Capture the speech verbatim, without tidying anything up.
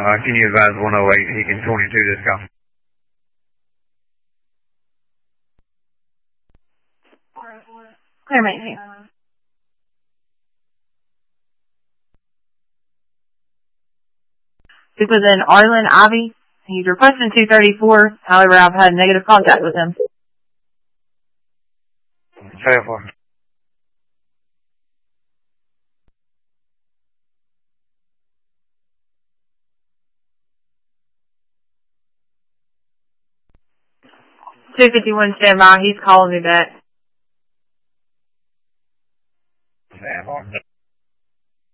Uh, can you advise one oh eight, Heakin twenty-two, this call? Clear, mate. This was an Arlen Ivy. He's requesting two thirty-four. However, I've had negative contact with him. Fair for two fifty-one standby. He's calling me back.